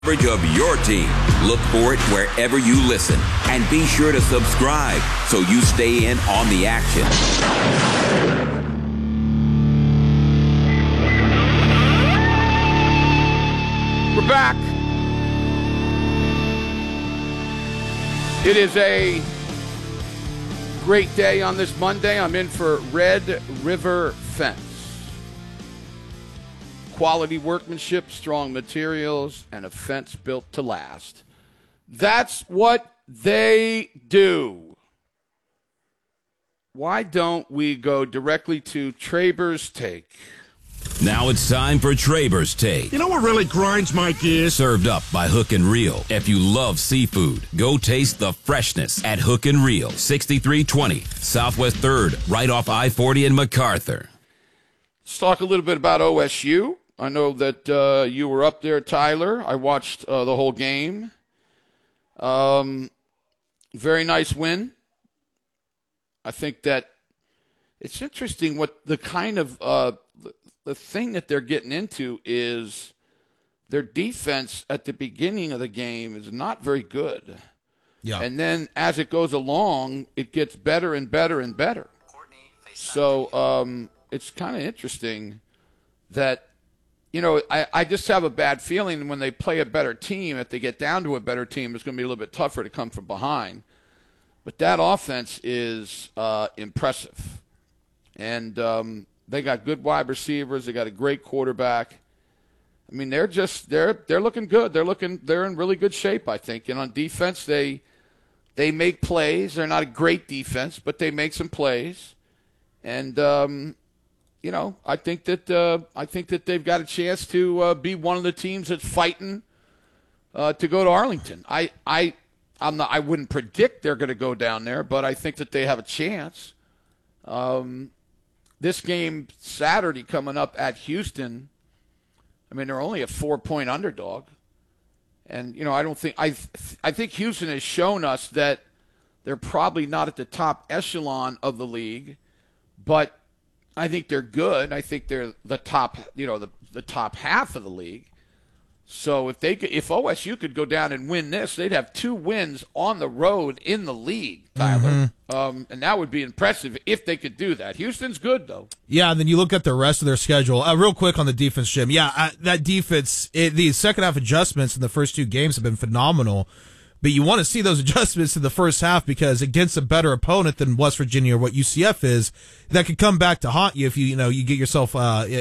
Coverage of your team. Look for it wherever you listen. And be sure to subscribe so you stay in on the action. We're back. It is a great day on this Monday. I'm in for Red River Fence. Quality workmanship, strong materials, and a fence built to last. That's what they do. Why don't we go directly to Traber's Take? Now it's time for Traber's Take. You know what really grinds my gears? Served up by Hook and Reel. If you love seafood, go taste the freshness at Hook and Reel, 6320 Southwest 3rd, right off I-40 in MacArthur. Let's talk a little bit about OSU. I know that you were up there, Tyler. I watched the whole game. Very nice win. I think that it's interesting what the kind of the thing that they're getting into is their defense at the beginning of the game is not very good. Yeah. And then as it goes along, it gets better and better and better. So it's kind of interesting that, you know, I just have a bad feeling when they play a better team, if they get down to a better team, it's going to be a little bit tougher to come from behind. But that offense is impressive. And they got good wide receivers. They got a great quarterback. I mean, they're looking good. They're in really good shape, I think. And on defense, they make plays. They're not a great defense, but they make some plays. And you know, I think that they've got a chance to be one of the teams that's fighting to go to Arlington. I wouldn't predict they're going to go down there, but I think that they have a chance. This game Saturday coming up at Houston, I mean, they're only a 4-point underdog. And, you know, I think Houston has shown us that they're probably not at the top echelon of the league, but I think they're good. I think they're the top, you know, the top half of the league. So if OSU could go down and win this, they'd have 2 wins on the road in the league, Tyler. Mm-hmm. And that would be impressive if they could do that. Houston's good, though. Yeah, and then you look at the rest of their schedule. Real quick on the defense, Jim. Yeah, that defense, the second half adjustments in the first 2 games have been phenomenal. But you want to see those adjustments in the first half because against a better opponent than West Virginia or what UCF is, that could come back to haunt you if you get yourself,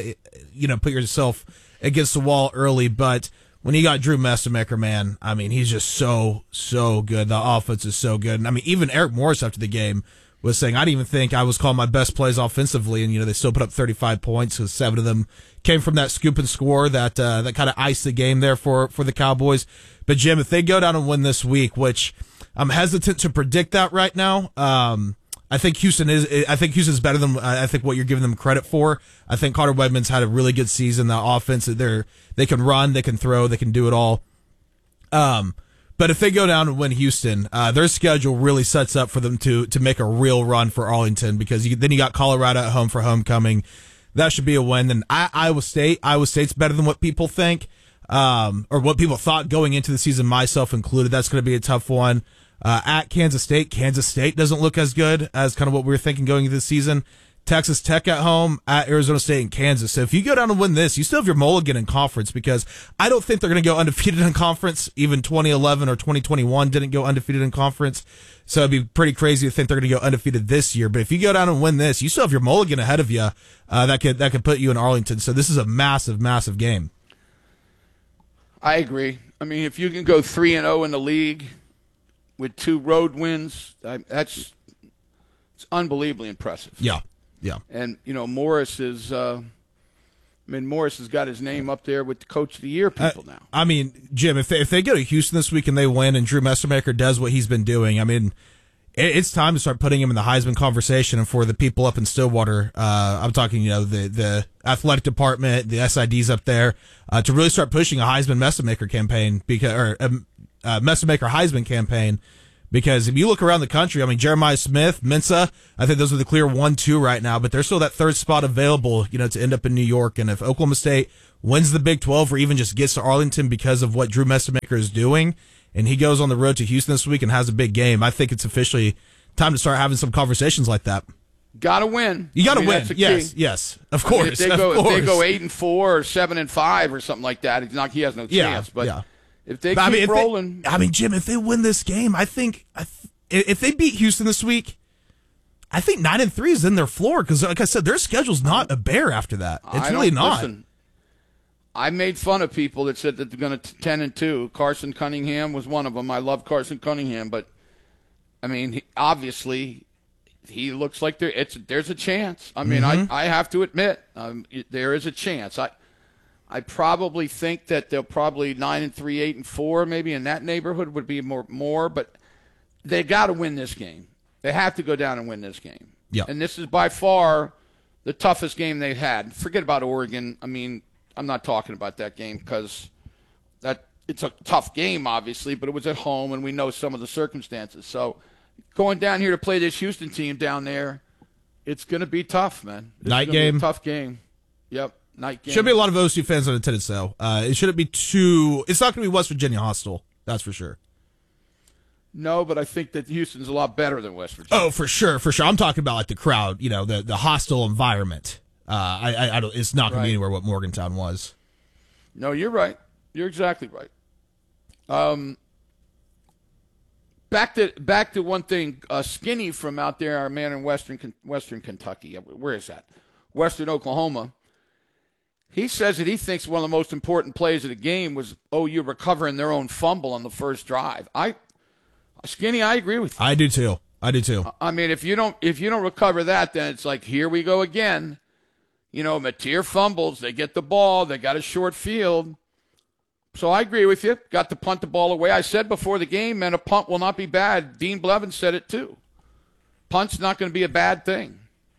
put yourself against the wall early. But when you got Drew Messemaker, man, I mean, he's just so good. The offense is so good. And I mean, even Eric Morris after the game was saying, I didn't even think I was calling my best plays offensively. And, you know, they still put up 35 points because 7 of them came from that scoop and score that kind of iced the game there for the Cowboys. But Jim, if they go down and win this week, which I'm hesitant to predict that right now, I think Houston's better than I think what you're giving them credit for. I think Carter Wegman's had a really good season. The offense, they can run, they can throw, they can do it all. But if they go down and win Houston, their schedule really sets up for them to make a real run for Arlington because then you got Colorado at home for homecoming. That should be a win. Then Iowa State's better than what people think, or what people thought going into the season, myself included. That's going to be a tough one. At Kansas State doesn't look as good as kind of what we were thinking going into the season. Texas Tech at home, at Arizona State and Kansas. So if you go down and win this, you still have your mulligan in conference because I don't think they're going to go undefeated in conference. Even 2011 or 2021 didn't go undefeated in conference. So it'd be pretty crazy to think they're going to go undefeated this year. But if you go down and win this, you still have your mulligan ahead of you. That could put you in Arlington. So this is a massive, massive game. I agree. I mean, if you can go 3-0 in the league with 2 road wins, it's unbelievably impressive. Yeah. And, you know, Morris has got his name up there with the Coach of the Year people now. I mean, Jim, if they go to Houston this week and they win and Drew Messemaker does what he's been doing, I mean, it's time to start putting him in the Heisman conversation. And for the people up in Stillwater, I'm talking, you know, the athletic department, the SIDs up there, to really start pushing a Heisman Messemaker campaign Messemaker Heisman campaign Because if you look around the country, I mean, Jeremiah Smith, Mensa, I think those are the clear 1-2 right now, but there's still that third spot available, to end up in New York. And if Oklahoma State wins the Big 12 or even just gets to Arlington because of what Drew Messamaker is doing, and he goes on the road to Houston this week and has a big game, I think it's officially time to start having some conversations like that. Got to win. You got to win. That's the key. Yes, of course. If they go 8-4 or 7-5 or something like that, it's not, he has no chance. But if they keep rolling, Jim, if they win this game, I think if they beat Houston this week, I think 9-3 is in their floor because, like I said, their schedule's not a bear after that. It's really not. Listen, I made fun of people that said that they're going to 10-2. Carson Cunningham was one of them. I love Carson Cunningham, but I mean, obviously, he looks like there's a chance. I mean, I have to admit, there is a chance. I probably think that they'll probably 9-3, 8-4, maybe in that neighborhood would be more. But they got to win this game. They have to go down and win this game. Yeah. And this is by far the toughest game they've had. Forget about Oregon. I mean, I'm not talking about that game because it's a tough game, obviously, but it was at home and we know some of the circumstances. So going down here to play this Houston team down there, it's going to be tough, man. Night game. Be a tough game. Yep. Night game. Should be a lot of OSU fans in attendance, though. It shouldn't be too. It's not going to be West Virginia hostile. That's for sure. No, but I think that Houston's a lot better than West Virginia. Oh, for sure. I'm talking about like the crowd. The hostile environment. I don't. It's not going to be anywhere what Morgantown was. No, you're right. You're exactly right. Back to one thing. Skinny from out there, our man in Western Kentucky. Where is that? Western Oklahoma. He says that he thinks one of the most important plays of the game was OU recovering their own fumble on the first drive. Skinny, I agree with you. I do too. I mean, if you don't recover that, then it's like, here we go again. Mateer fumbles. They get the ball. They got a short field. So I agree with you. Got to punt the ball away. I said before the game, man, a punt will not be bad. Dean Blevins said it too. Punt's not going to be a bad thing.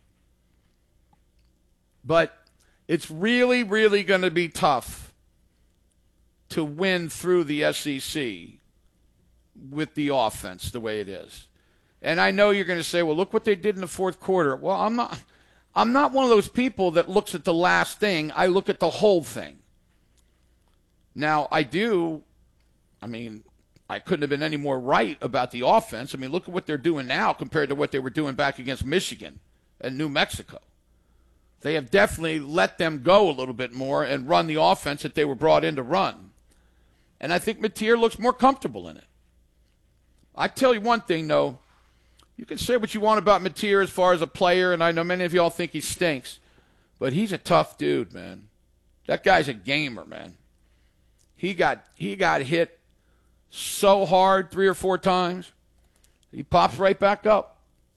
But it's really, really going to be tough to win through the SEC with the offense the way it is. And I know you're going to say, well, look what they did in the fourth quarter. Well, I'm not one of those people that looks at the last thing. I look at the whole thing. Now, I couldn't have been any more right about the offense. I mean, look at what they're doing now compared to what they were doing back against Michigan and New Mexico. They have definitely let them go a little bit more and run the offense that they were brought in to run. And I think Mateer looks more comfortable in it. I tell you one thing, though. You can say what you want about Mateer as far as a player, and I know many of y'all think he stinks, but he's a tough dude, man. That guy's a gamer, man. He got hit so hard 3 or 4 times, he pops right back up.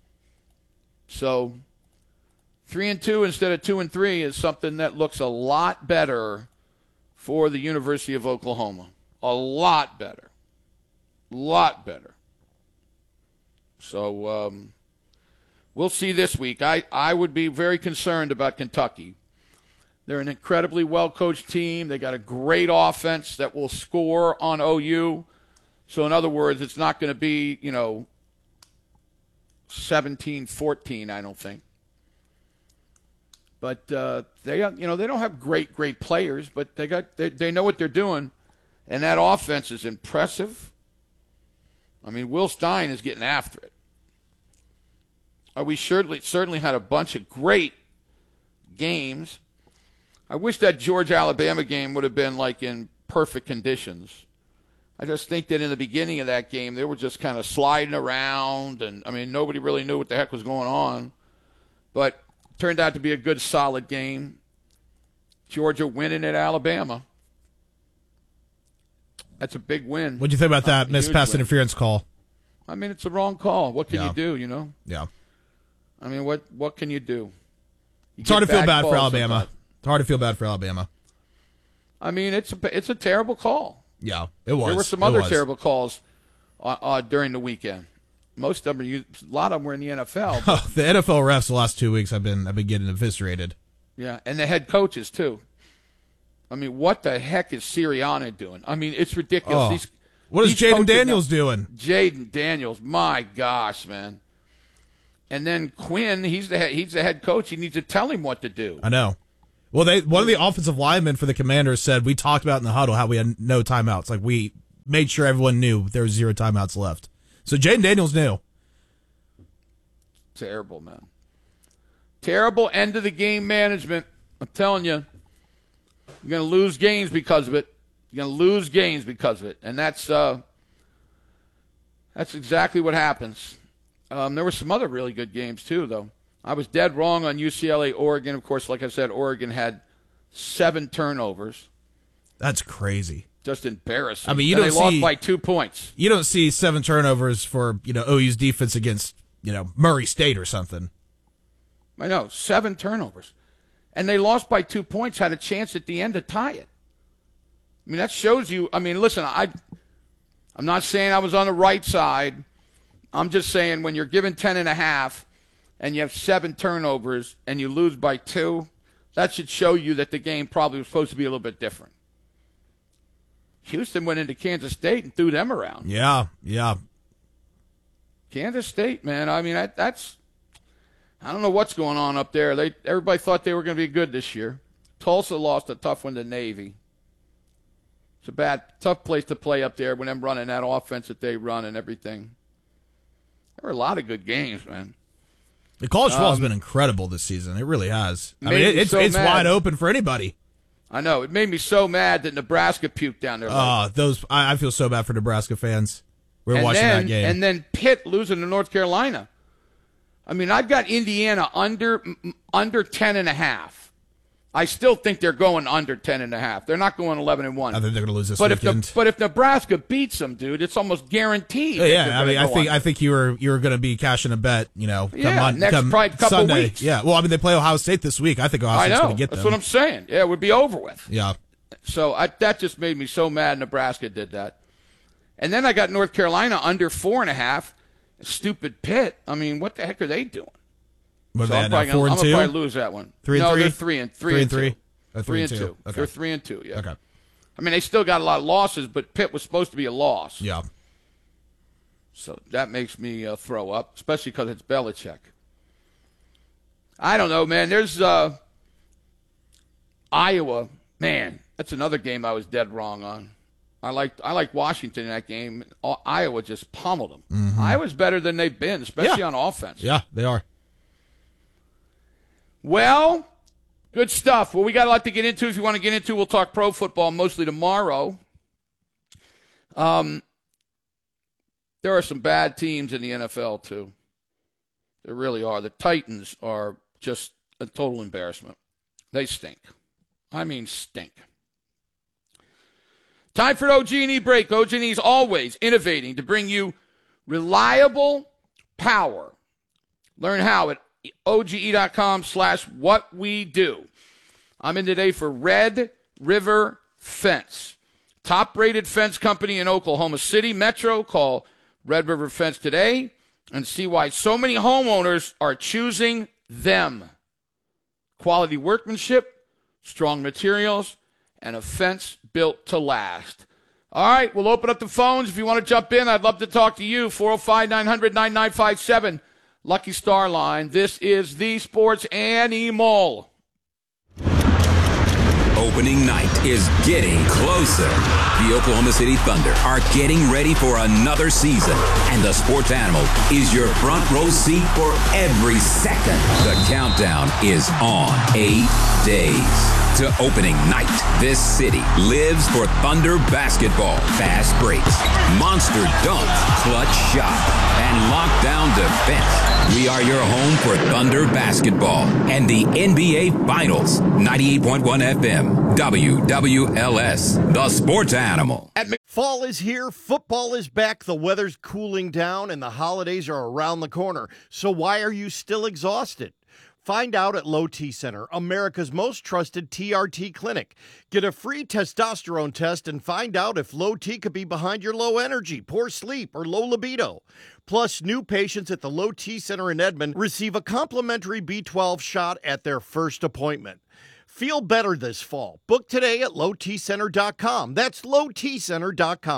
So 3-2 instead of 2-3 is something that looks a lot better for the University of Oklahoma. A lot better. So we'll see this week. I would be very concerned about Kentucky. They're an incredibly well-coached team. They got a great offense that will score on OU. So, in other words, it's not going to be, 17-14, I don't think. But they don't have great players, but they know what they're doing, and that offense is impressive. I mean, Will Stein is getting after it. We certainly had a bunch of great games. I wish that Georgia-Alabama game would have been like in perfect conditions. I just think that in the beginning of that game, they were just kind of sliding around, and nobody really knew what the heck was going on. But it turned out to be a good, solid game. Georgia winning at Alabama. That's a big win. What do you think about that missed pass interference call? It's a wrong call. What can you do, Yeah. What can you do? It's hard to feel bad for Alabama. Sometimes. It's hard to feel bad for Alabama. It's a terrible call. Yeah, it was. There were some other terrible calls during the weekend. Most of them, a lot of them were in the NFL. Oh, the NFL refs the last 2 weeks, I've been getting eviscerated. Yeah, and the head coaches too. What the heck is Sirianni doing? It's ridiculous. What is He's Jaden coaching Daniels them. doing? Jaden Daniels, my gosh, man. And then Quinn, he's the head coach. He needs to tell him what to do. I know. Well, one of the offensive linemen for the Commanders said, we talked about in the huddle how we had no timeouts. Like, we made sure everyone knew there was 0 timeouts left. So Jaden Daniels knew. Terrible, man. Terrible end of the game management. I'm telling you. You're going to lose games because of it. You're going to lose games because of it. And that's exactly what happens. There were some other really good games, too, though. I was dead wrong on UCLA, Oregon. Of course, like I said, Oregon had 7 turnovers. That's crazy. Just embarrassing. I mean, they lost by 2 points. You don't see 7 turnovers for, OU's defense against, Murray State or something. I know, 7 turnovers. And they lost by 2 points, had a chance at the end to tie it. I mean, that shows you. I mean, listen, I'm not saying I was on the right side. I'm just saying when you're given 10.5 and you have 7 turnovers and you lose by 2, that should show you that the game probably was supposed to be a little bit different. Houston went into Kansas State and threw them around. Yeah. Kansas State, man. I mean, that's I don't know what's going on up there. Everybody thought they were going to be good this year. Tulsa lost a tough one to Navy. It's a tough place to play up there when them running that offense that they run and everything. There were a lot of good games, man. The college football has been incredible this season. It really has. I mean, it's mad. wide open for anybody. I know. It made me so mad that Nebraska puked down there. I feel so bad for Nebraska fans. We were watching that game. And then Pitt losing to North Carolina. I mean, I've got Indiana under 10.5. I still think they're going under 10.5. They're not going 11-1. I think they're going to lose this weekend. weekend. But if Nebraska beats them, dude, it's almost guaranteed. Yeah, I mean, I think you were going to be cashing a bet. Next come couple Sunday. Weeks. Yeah, well, I mean, they play Ohio State this week. I think Ohio State's going to get them. That's what I'm saying. Yeah, it would be over with. Yeah. So that just made me so mad. Nebraska did that, and then I got North Carolina under 4.5. Stupid Pitt. I mean, what the heck are they doing? What so are they, I'm probably going to lose that one. 3-3? No, they're 3-3. 3-3. 3-2. Okay. They're 3-2. Yeah. Okay. I mean, they still got a lot of losses, but Pitt was supposed to be a loss. Yeah. So that makes me throw up, especially because it's Belichick. I don't know, man. There's Iowa. Man, that's another game I was dead wrong on. I liked Washington in that game. Iowa just pummeled them. Mm-hmm. Iowa's better than they've been, especially on offense. Yeah, they are. Well, good stuff. Well, we got a lot to get into. If you want to get into, we'll talk pro football mostly tomorrow. There are some bad teams in the NFL, too. There really are. The Titans are just a total embarrassment. They stink. I mean, stink. Time for an OG&E break. OG&E is always innovating to bring you reliable power. Learn how at OGE.com/whatwedo. I'm in today for Red River Fence. Top-rated fence company in Oklahoma City Metro. Call Red River Fence today and see why so many homeowners are choosing them. Quality workmanship, strong materials, and a fence built to last. All right, we'll open up the phones. If you want to jump in, I'd love to talk to you. 405-900-9957. Lucky Star Line. This is the Sports Animal. Opening night is getting closer. The Oklahoma City Thunder are getting ready for another season, and the Sports Animal is your front row seat for every second. The countdown is on. 8 days to opening night. This city lives for Thunder basketball, fast breaks, monster dunks, clutch shot, and lockdown defense. We are your home for Thunder basketball and the NBA Finals. 98.1 FM, WWLS, the Sports Animal. Fall is here, football is back, the weather's cooling down, and the holidays are around the corner. So why are you still exhausted? Find out at Low T Center, America's most trusted TRT clinic. Get a free testosterone test and find out if low T could be behind your low energy, poor sleep, or low libido. Plus, new patients at the Low T Center in Edmond receive a complimentary B12 shot at their first appointment. Feel better this fall. Book today at lowtcenter.com. That's lowtcenter.com.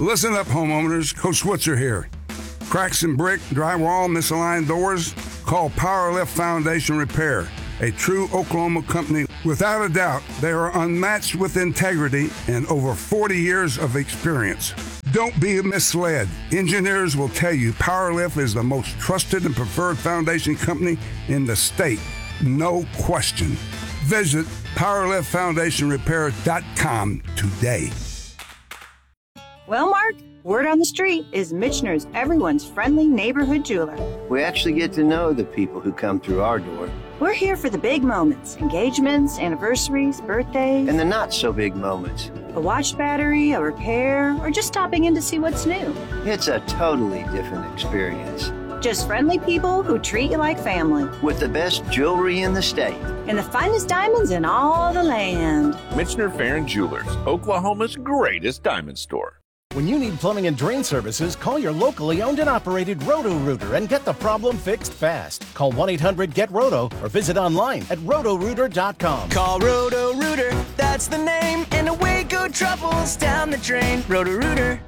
Listen up, homeowners. Coach Switzer here. Cracks in brick, drywall, misaligned doors? Call Powerlift Foundation Repair, a true Oklahoma company. Without a doubt, they are unmatched with integrity and over 40 years of experience. Don't be misled. Engineers will tell you Powerlift is the most trusted and preferred foundation company in the state. No question. Visit PowerliftFoundationRepair.com today. Well, Mark, word on the street is Michener's everyone's friendly neighborhood jeweler. We actually get to know the people who come through our door. We're here for the big moments, engagements, anniversaries, birthdays. And the not so big moments. A watch battery, a repair, or just stopping in to see what's new. It's a totally different experience. Just friendly people who treat you like family. With the best jewelry in the state. And the finest diamonds in all the land. Michener Farron Jewelers, Oklahoma's greatest diamond store. When you need plumbing and drain services, call your locally owned and operated Roto-Rooter and get the problem fixed fast. Call 1-800-GET-ROTO or visit online at rotorooter.com. Call Roto-Rooter, that's the name, and away go troubles down the drain. Roto-Rooter.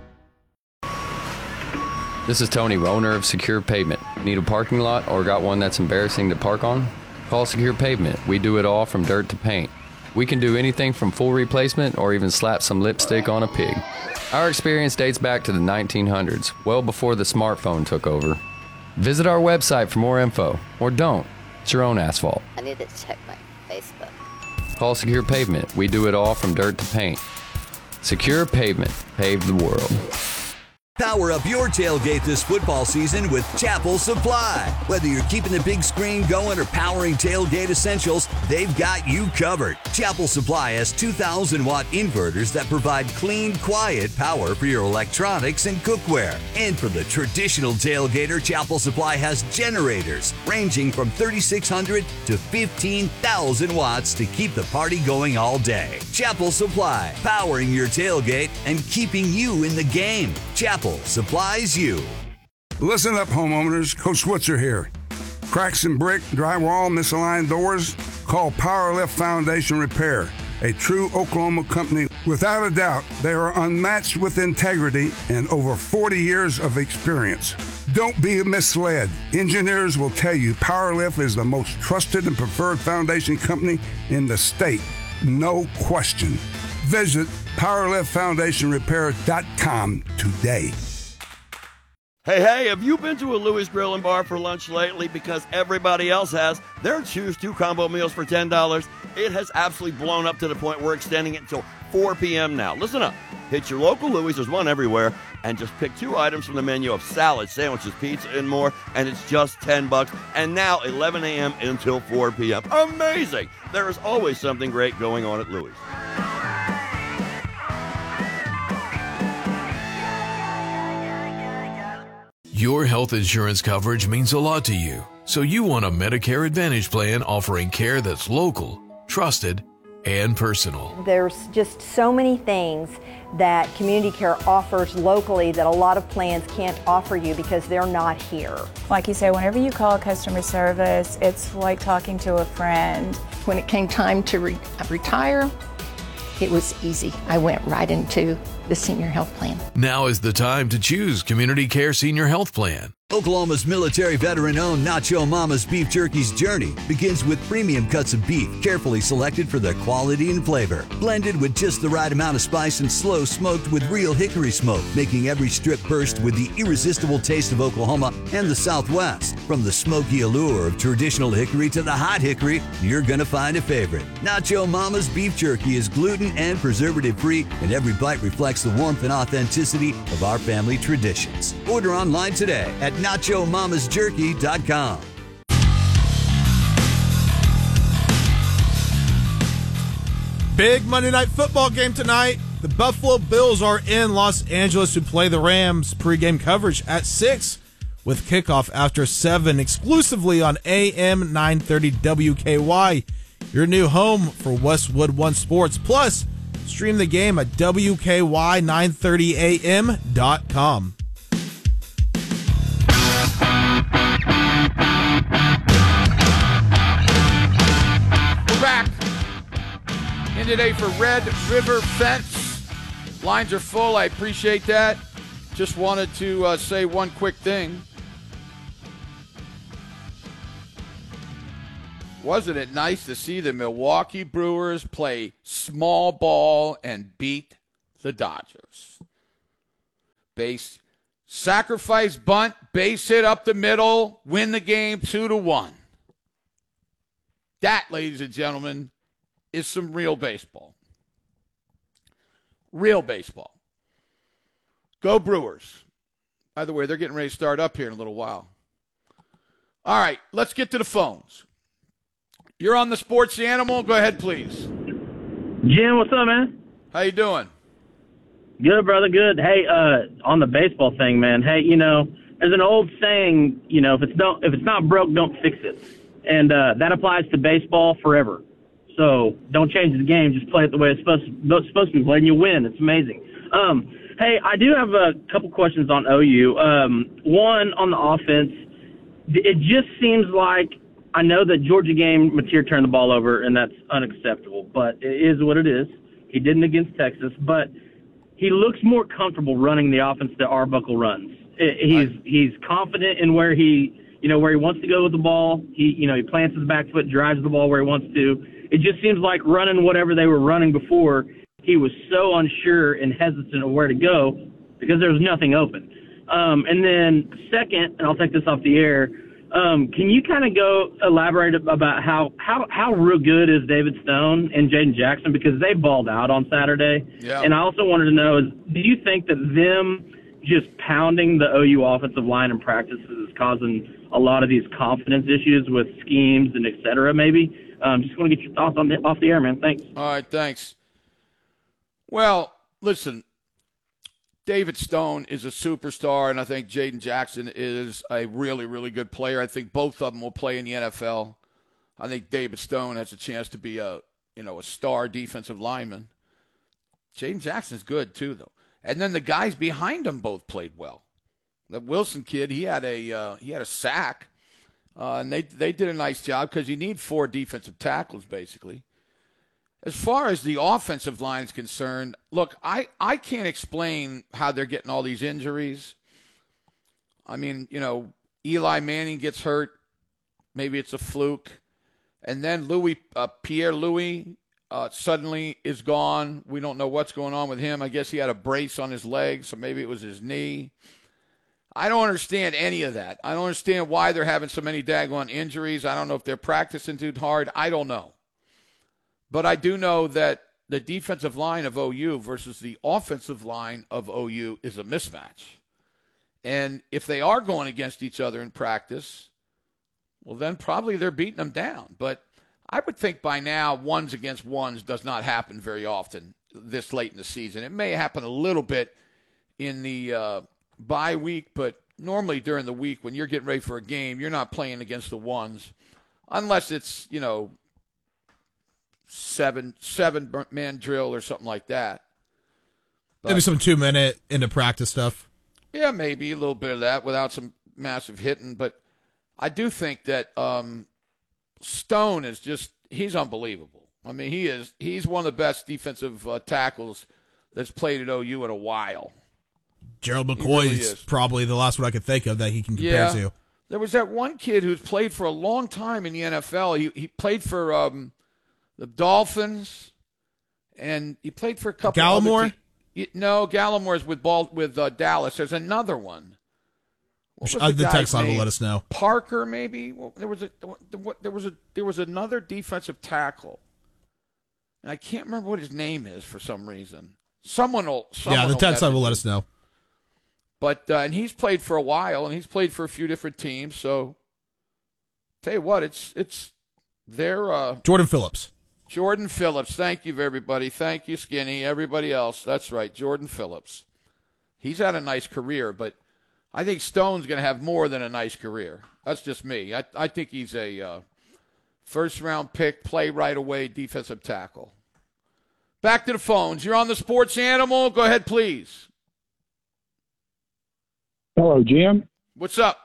This is Tony, owner of Secure Pavement. Need a parking lot or got one that's embarrassing to park on? Call Secure Pavement. We do it all from dirt to paint. We can do anything from full replacement or even slap some lipstick on a pig. Our experience dates back to the 1900s, well before the smartphone took over. Visit our website for more info, or don't. It's your own asphalt. I need to check my Facebook. Call Secure Pavement. We do it all from dirt to paint. Secure Pavement. Pave the world. Power up your tailgate this football season with Chapel Supply. Whether you're keeping the big screen going or powering tailgate essentials, they've got you covered. Chapel Supply has 2,000-watt inverters that provide clean, quiet power for your electronics and cookware. And for the traditional tailgater, Chapel Supply has generators ranging from 3,600 to 15,000 watts to keep the party going all day. Chapel Supply, powering your tailgate and keeping you in the game. Chapel supplies you. Listen up, homeowners. Coach Switzer here. Cracks in brick, drywall, misaligned doors? Call Powerlift Foundation Repair, a true Oklahoma company. Without a doubt, they are unmatched with integrity and over 40 years of experience. Don't be misled. Engineers will tell you Powerlift is the most trusted and preferred foundation company in the state. No question. Visit PowerliftFoundationRepair.com today. Hey, have you been to a Louis Grill and Bar for lunch lately? Because everybody else has. Their Choose 2 combo meals for $10. It has absolutely blown up to the point we're extending it until 4 p.m. now. Listen up. Hit your local Louis, there's one everywhere, and just pick 2 items from the menu of salad, sandwiches, pizza, and more, and it's just $10. And now 11 a.m. until 4 p.m. Amazing! There is always something great going on at Louis. Your health insurance coverage means a lot to you, so you want a Medicare Advantage plan offering care that's local, trusted, and personal. There's just so many things that Community Care offers locally that a lot of plans can't offer you because they're not here. Like you say, whenever you call customer service, it's like talking to a friend. When it came time to retire, it was easy. I went right into the senior health plan. Now is the time to choose Community Care Senior Health Plan. Oklahoma's military veteran-owned Nacho Mama's Beef Jerky's journey begins with premium cuts of beef, carefully selected for their quality and flavor. Blended with just the right amount of spice and slow smoked with real hickory smoke, making every strip burst with the irresistible taste of Oklahoma and the Southwest. From the smoky allure of traditional hickory to the hot hickory, you're gonna find a favorite. Nacho Mama's Beef Jerky is gluten and preservative-free, and every bite reflects the warmth and authenticity of our family traditions. Order online today at NachoMamasJerky.com. Big Monday Night Football game tonight. The Buffalo Bills are in Los Angeles to play the Rams. Pre-game coverage at 6 with kickoff after 7 exclusively on AM 930 WKY. Your new home for Westwood One Sports. Plus, stream the game at WKY930am.com. We're back in today for Red River Fence. Lines are full. I appreciate that. Just wanted to say one quick thing. Wasn't it nice to see the Milwaukee Brewers play small ball and beat the Dodgers? Base, sacrifice bunt, base hit up the middle, win the game 2-1. That, ladies and gentlemen, is some real baseball. Real baseball. Go Brewers. By the way, they're getting ready to start up here in a little while. All right, let's get to the phones. You're on the Sports Animal. Go ahead, please. Jim, what's up, man? How you doing? Good, brother, good. Hey, on the baseball thing, man. Hey, there's an old saying, if it's not broke, don't fix it. And that applies to baseball forever. So don't change the game. Just play it the way it's supposed to be played, and you win. It's amazing. Hey, I do have a couple questions on OU. One, on the offense, it just seems like, I know that Georgia game, Mateer turned the ball over, and that's unacceptable, but it is what it is. He didn't against Texas, but he looks more comfortable running the offense that Arbuckle runs. He's confident in where he wants to go with the ball. He plants his back foot, drives the ball where he wants to. It just seems like running whatever they were running before, he was so unsure and hesitant of where to go because there was nothing open. And then second, and I'll take this off the air, can you kind of go elaborate about how real good is David Stone and Jaden Jackson, because they balled out on Saturday? Yeah. And I also wanted to know, do you think that them just pounding the OU offensive line in practices is causing a lot of these confidence issues with schemes and et cetera, maybe? Just want to get your thoughts off the air, man. Thanks. All right, thanks. Well, listen, David Stone is a superstar, and I think Jaden Jackson is a really, really good player. I think both of them will play in the NFL. I think David Stone has a chance to be a star defensive lineman. Jaden Jackson's good too, though. And then the guys behind him both played well. The Wilson kid, he had a sack, and they did a nice job because you need 4 defensive tackles basically. As far as the offensive line is concerned, look, I can't explain how they're getting all these injuries. I mean, Eli Manning gets hurt. Maybe it's a fluke. And then Pierre Louis suddenly is gone. We don't know what's going on with him. I guess he had a brace on his leg, so maybe it was his knee. I don't understand any of that. I don't understand why they're having so many daggone injuries. I don't know if they're practicing too hard. I don't know. But I do know that the defensive line of OU versus the offensive line of OU is a mismatch. And if they are going against each other in practice, well, then probably they're beating them down. But I would think by now ones against ones does not happen very often this late in the season. It may happen a little bit in the bye week, but normally during the week when you're getting ready for a game, you're not playing against the ones unless it's, seven-man drill or something like that. But, maybe some 2-minute into practice stuff. Yeah, maybe a little bit of that without some massive hitting. But I do think that Stone is he's unbelievable. I mean, he's one of the best defensive tackles that's played at OU in a while. Gerald McCoy is probably the last one I could think of that he can compare to. There was that one kid who's played for a long time in the NFL. He played for the Dolphins, and he played for a couple. Gallimore? No, Gallimore's with Dallas. There's another one. The text line will let us know. Parker, maybe. Well, there was another defensive tackle, and I can't remember what his name is for some reason. The text line will let us know. But and he's played for a while, and he's played for a few different teams. So, tell you what, it's their Jordan Phillips. Jordan Phillips. Thank you, everybody. Thank you, Skinny. Everybody else. That's right, Jordan Phillips. He's had a nice career, but I think Stone's going to have more than a nice career. That's just me. I think he's a first-round pick, play right away, defensive tackle. Back to the phones. You're on the Sports Animal. Go ahead, please. Hello, Jim. What's up?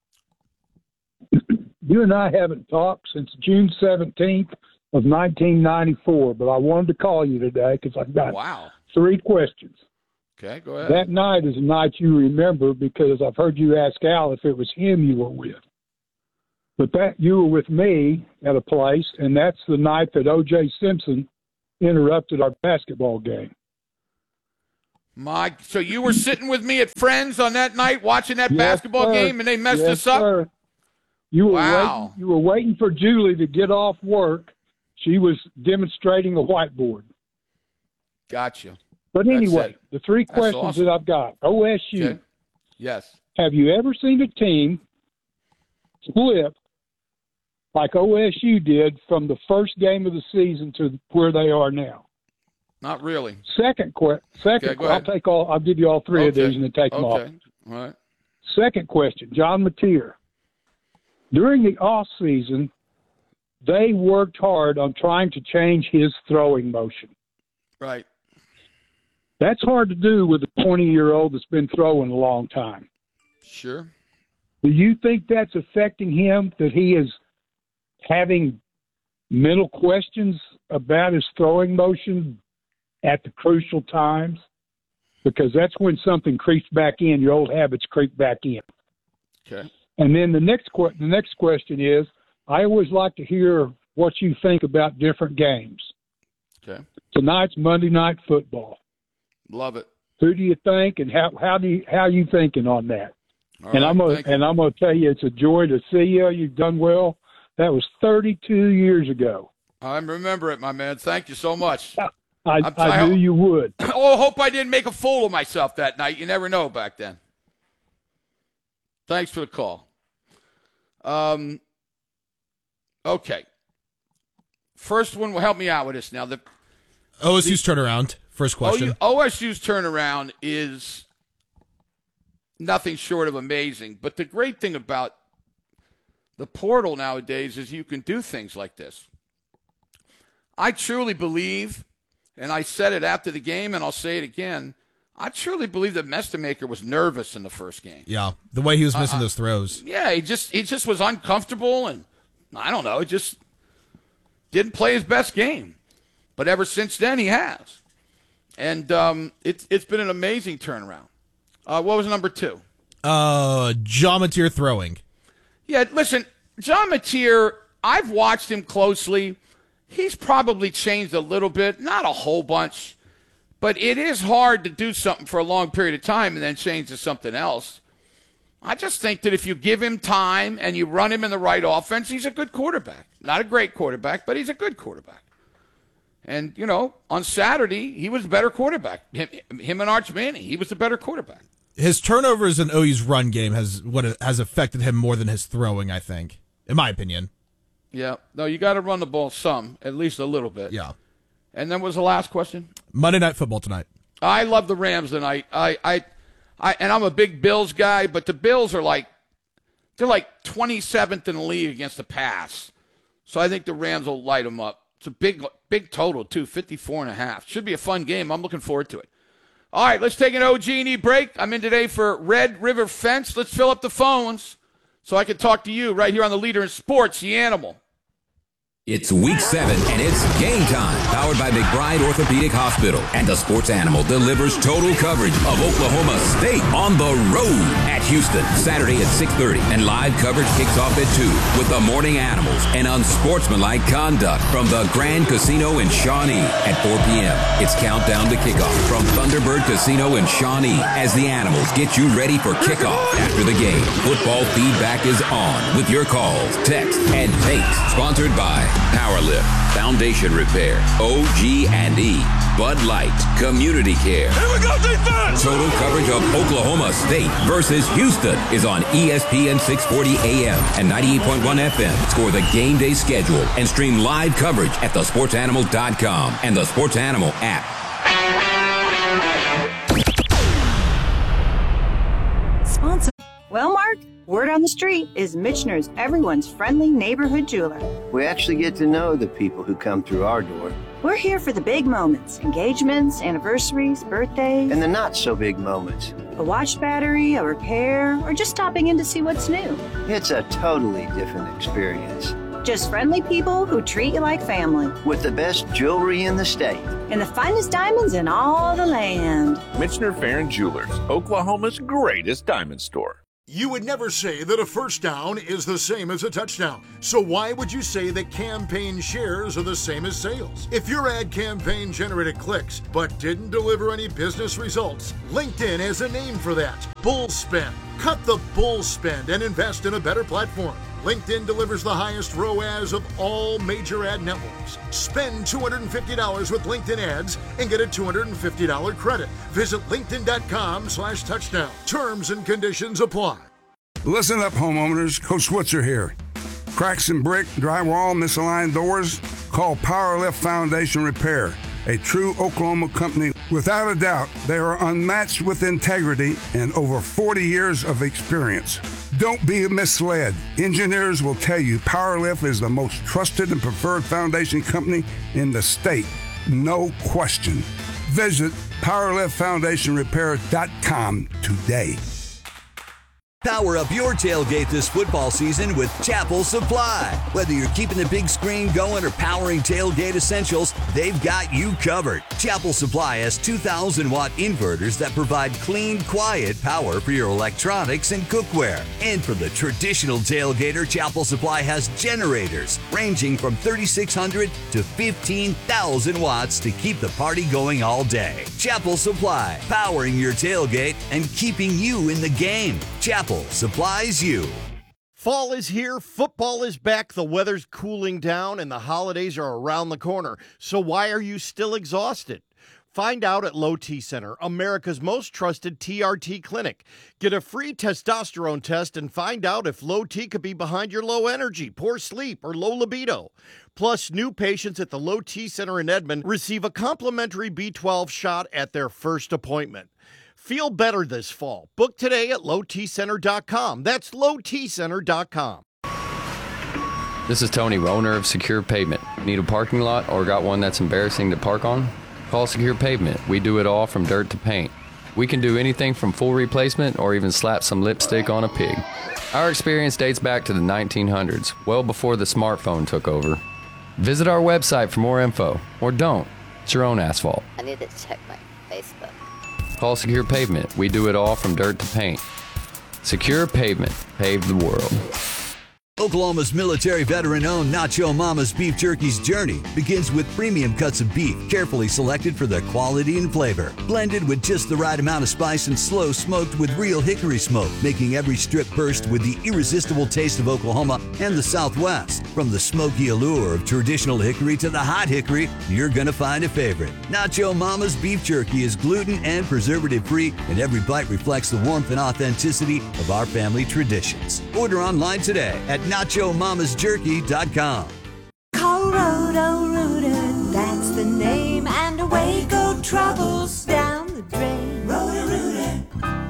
You and I haven't talked since June 17th of 1994, but I wanted to call you today because I've got 3 questions. Okay, go ahead. That night is a night you remember because I've heard you ask Al if it was him you were with. But that you were with me at a place, and that's the night that O.J. Simpson interrupted our basketball game. So you were sitting with me at Friends on that night watching that basketball game, and they messed us up? Sir. You were waiting for Julie to get off work. She was demonstrating a whiteboard. Gotcha. But anyway, the three questions that I've got. OSU. Okay. Yes. Have you ever seen a team flip like OSU did from the first game of the season to where they are now? Not really. Second, go ahead. I'll give you all three of these and then take them off. Okay. All right. Second question, John Mateer. During the off season, they worked hard on trying to change his throwing motion. Right. That's hard to do with a 20-year-old that's been throwing a long time. Sure. Do you think that's affecting him, that he is having mental questions about his throwing motion at the crucial times? Because that's when something creeps back in, your old habits creep back in. Okay. And then the next question is, I always like to hear what you think about different games. Okay. Tonight's Monday Night Football. Love it. Who do you think, and how are you thinking on that? All I'm right, gonna tell you, it's a joy to see you. You've done well. That was 32 years ago. I remember it, my man. Thank you so much. I knew you would. Oh, hope I didn't make a fool of myself that night. You never know back then. Thanks for the call. Okay. First one will help me out with this now. OSU's turnaround. First question. OSU's turnaround is nothing short of amazing. But the great thing about the portal nowadays is you can do things like this. I truly believe, and I said it after the game, and I'll say it again, I truly believe that Mestelmaker was nervous in the first game. Yeah, the way he was missing those throws. Yeah, he just was uncomfortable, and I don't know, just didn't play his best game. But ever since then, he has. And it's been an amazing turnaround. What was number two? John Mateer throwing. Yeah, listen, John Mateer, I've watched him closely. He's probably changed a little bit, not a whole bunch. But it is hard to do something for a long period of time and then change to something else. I just think that if you give him time and you run him in the right offense, he's a good quarterback. Not a great quarterback, but he's a good quarterback. And, on Saturday, he was a better quarterback. Him and Arch Manning, he was a better quarterback. His turnovers in OU's run game has affected him more than his throwing, I think, in my opinion. Yeah. No, you got to run the ball some, at least a little bit. Yeah. And then what was the last question? Monday Night Football tonight. I love the Rams tonight. And I'm a big Bills guy, but the Bills are they're 27th in the league against the pass. So I think the Rams will light them up. It's a big total, too, 54.5. Should be a fun game. I'm looking forward to it. All right, let's take an OG&E break. I'm in today for Red River Fence. Let's fill up the phones so I can talk to you right here on the leader in sports, The Animal. It's week 7, and it's game time. Powered by McBride Orthopedic Hospital. And the Sports Animal delivers total coverage of Oklahoma State on the road at Houston. Saturday at 6:30. And live coverage kicks off at 2 with the Morning Animals and unsportsmanlike conduct from the Grand Casino in Shawnee. At 4 p.m., it's countdown to kickoff from Thunderbird Casino in Shawnee as the Animals get you ready for kickoff after the game. Football feedback is on with your calls, text, and takes. Sponsored by Powerlift, Foundation Repair, OG&E, Bud Light, Community Care. Here we go, defense! Total coverage of Oklahoma State versus Houston is on ESPN 640 AM and 98.1 FM. Score the game day schedule and stream live coverage at thesportsanimal.com and the Sports Animal app. Sponsor. Well, Mark, word on the street is Michener's everyone's friendly neighborhood jeweler. We actually get to know the people who come through our door. We're here for the big moments, engagements, anniversaries, birthdays. And the not so big moments. A watch battery, a repair, or just stopping in to see what's new. It's a totally different experience. Just friendly people who treat you like family. With the best jewelry in the state. And the finest diamonds in all the land. Michener Farron Jewelers, Oklahoma's greatest diamond store. You would never say that a first down is the same as a touchdown. So why would you say that campaign shares are the same as sales? If your ad campaign generated clicks but didn't deliver any business results, LinkedIn has a name for that. Bull spend. Cut the bull spend and invest in a better platform. LinkedIn delivers the highest ROAS of all major ad networks. Spend $250 with LinkedIn ads and get a $250 credit. Visit linkedin.com/touchdown. Terms and conditions apply. Listen up, homeowners. Coach Switzer here. Cracks in brick, drywall, misaligned doors? Call Power Lift Foundation Repair, a true Oklahoma company. Without a doubt, they are unmatched with integrity and over 40 years of experience. Don't be misled. Engineers will tell you Power Lift is the most trusted and preferred foundation company in the state. No question. Visit PowerLiftFoundationRepair.com today. Power up your tailgate this football season with Chapel Supply. Whether you're keeping the big screen going or powering tailgate essentials, they've got you covered. Chapel Supply has 2,000-watt inverters that provide clean, quiet power for your electronics and cookware. And for the traditional tailgater, Chapel Supply has generators ranging from 3,600 to 15,000 watts to keep the party going all day. Chapel Supply, powering your tailgate and keeping you in the game. Chapel supplies you. Fall is here, football is back, the weather's cooling down, and the holidays are around the corner. So why are you still exhausted? Find out at Low T Center, America's most trusted TRT clinic. Get a free testosterone test and find out if low T could be behind your low energy, poor sleep, or low libido. Plus, new patients at the Low T Center in Edmond receive a complimentary B12 shot at their first appointment. Feel better this fall. Book today at lowtcenter.com. That's lowtcenter.com. This is Tony, owner of Secure Pavement. Need a parking lot or got one that's embarrassing to park on? Call Secure Pavement. We do it all from dirt to paint. We can do anything from full replacement or even slap some lipstick on a pig. Our experience dates back to the 1900s, well before the smartphone took over. Visit our website for more info, or don't. It's your own asphalt. I need to check my Facebook. Call Secure Pavement. We do it all from dirt to paint. Secure Pavement. Pave the world. Oklahoma's military veteran-owned Nacho Mama's Beef Jerky's journey begins with premium cuts of beef, carefully selected for their quality and flavor. Blended with just the right amount of spice and slow smoked with real hickory smoke, making every strip burst with the irresistible taste of Oklahoma and the Southwest. From the smoky allure of traditional hickory to the hot hickory, you're going to find a favorite. Nacho Mama's Beef Jerky is gluten and preservative-free, and every bite reflects the warmth and authenticity of our family traditions. Order online today at NachoMamasJerky.com. Call Roto-Rooter, that's the name, and away go troubles down the drain. Roto-Rooter.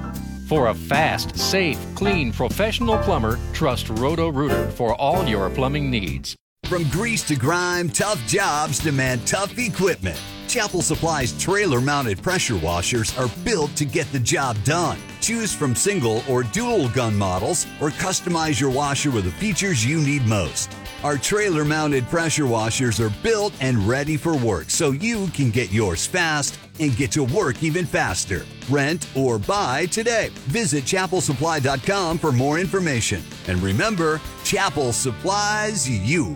For a fast, safe, clean, professional plumber, trust Roto-Rooter for all your plumbing needs. From grease to grime, tough jobs demand tough equipment. Chapel Supply's trailer-mounted pressure washers are built to get the job done. Choose from single or dual gun models or customize your washer with the features you need most. Our trailer-mounted pressure washers are built and ready for work so you can get yours fast and get to work even faster. Rent or buy today. Visit chapelsupply.com for more information. And remember, Chapel supplies you.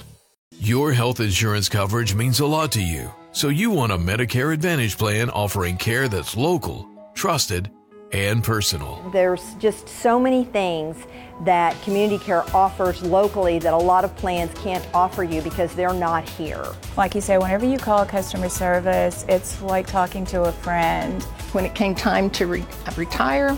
Your health insurance coverage means a lot to you, so you want a Medicare Advantage plan offering care that's local, trusted, and personal. There's just so many things that Community Care offers locally that a lot of plans can't offer you because they're not here. Like you say, whenever you call customer service, it's like talking to a friend. When it came time to retire,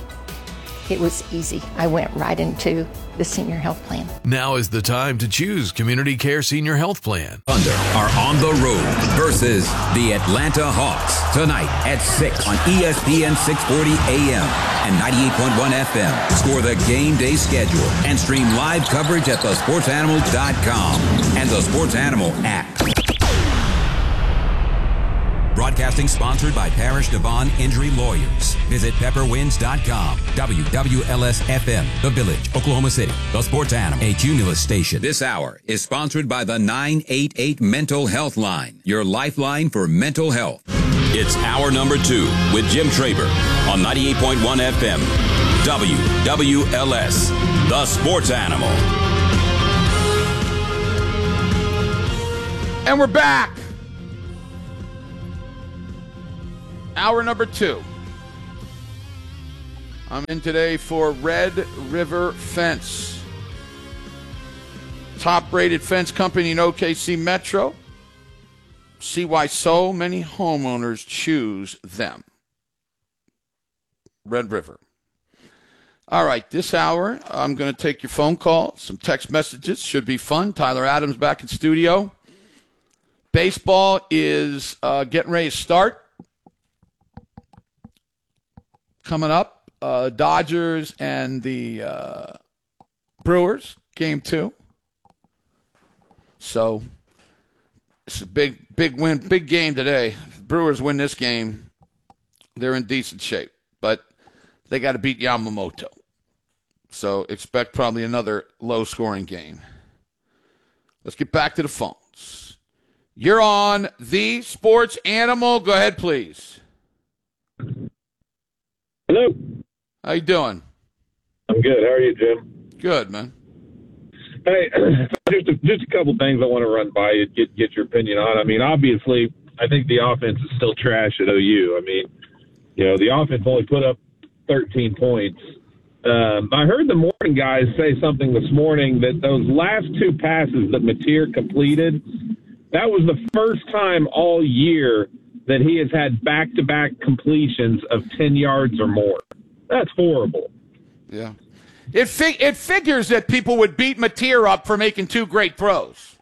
it was easy. I went right into the senior health plan. Now is the time to choose Community Care Senior Health Plan. Thunder are on the road versus the Atlanta Hawks tonight at 6 on ESPN 640 AM and 98.1 FM. Score the game day schedule and stream live coverage at thesportsanimal.com and the Sports Animal app. Broadcasting sponsored by Parish Devon Injury Lawyers. Visit pepperwinds.com. WWLS-FM, The Village, Oklahoma City. The Sports Animal, a Cumulus station. This hour is sponsored by the 988 Mental Health Line, your lifeline for mental health. It's hour number 2 with Jim Traber on 98.1 FM. WWLS, The Sports Animal. And we're back. Hour number 2. I'm in today for Red River Fence. Top-rated fence company in OKC Metro. See why so many homeowners choose them. Red River. All right, this hour, I'm going to take your phone calls, some text messages. Should be fun. Tyler Adams back in studio. Baseball is getting ready to start. Coming up, Dodgers and the Brewers, game 2. So it's a big win, big game today. If the Brewers win this game, they're in decent shape. But they got to beat Yamamoto. So expect probably another low-scoring game. Let's get back to the phones. You're on The Sports Animal. Go ahead, please. Hello. How you doing? I'm good. How are you, Jim? Good, man. Hey, just a couple things I want to run by you, get your opinion on. I mean, obviously, I think the offense is still trash at OU. I mean, the offense only put up 13 points. I heard the morning guys say something this morning that those last 2 passes that Mateer completed, that was the first time all year that he has had back-to-back completions of 10 yards or more. That's horrible. Yeah. It figures that people would beat Mateer up for making 2 great throws.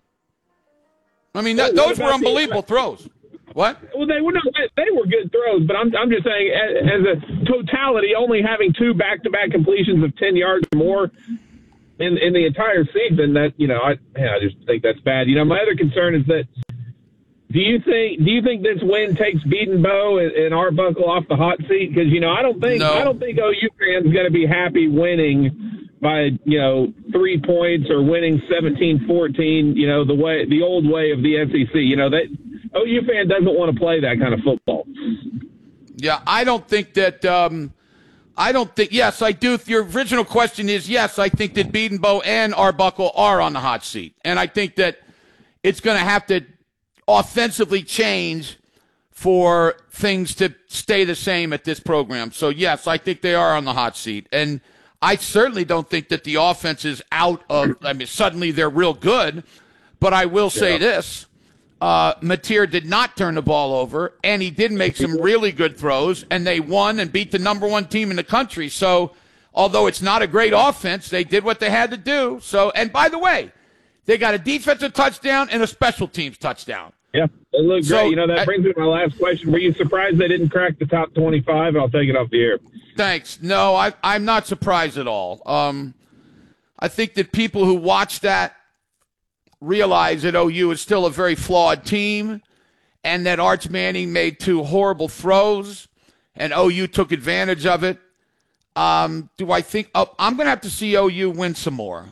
I mean, those were unbelievable throws. What? Well, they were good throws, but I'm just saying, as a totality, only having 2 back-to-back completions of 10 yards or more in the entire season, that I just think that's bad. My other concern is that do you think this win takes Beatonbow and Arbuckle off the hot seat? Because I don't think OU fans going to be happy winning by 3 points or winning 17-14. The old way of the SEC. That OU fan doesn't want to play that kind of football. Yeah, I don't think that. Yes, I do. Your original question is yes. I think that Beatonbow and Arbuckle are on the hot seat, and I think that it's going to have to offensively change for things to stay the same at this program. So, yes, I think they are on the hot seat. And I certainly don't think that the offense is out of – I mean, suddenly they're real good. But I will say this. Mateer did not turn the ball over, and he did make some really good throws, and they won and beat the number 1 team in the country. So, although it's not a great offense, they did what they had to do. So, and by the way, they got a defensive touchdown and a special teams touchdown. Yeah, they look great. That brings me to my last question. Were you surprised they didn't crack the top 25? I'll take it off the air. Thanks. No, I'm not surprised at all. I think that people who watch that realize that OU is still a very flawed team and that Arch Manning made 2 horrible throws and OU took advantage of it. Do I think I'm going to have to see OU win some more?